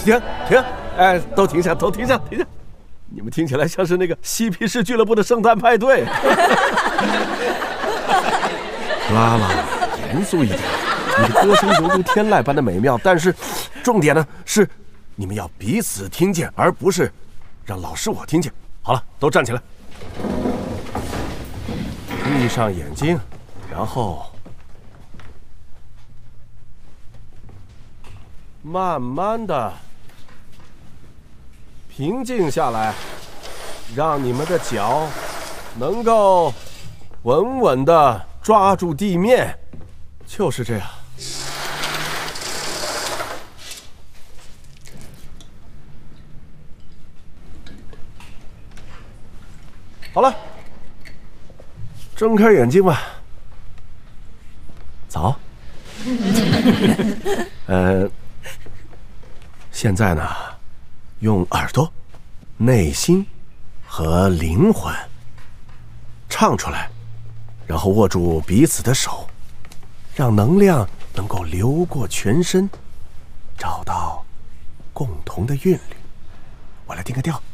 停！哎，都停下！你们听起来像是那个嬉皮士俱乐部的圣诞派对。拉拉，严肃一点。你的歌声犹如天籁般的美妙，但是重点呢是，你们要彼此听见，而不是让老师我听见。好了，都站起来，闭上眼睛，然后慢慢的平静下来，让你们的脚能够稳稳的抓住地面，就是这样。好了，睁开眼睛吧。早。现在呢，用耳朵、内心和灵魂唱出来，然后握住彼此的手，让能量能够流过全身，找到共同的韵律。我来定个调。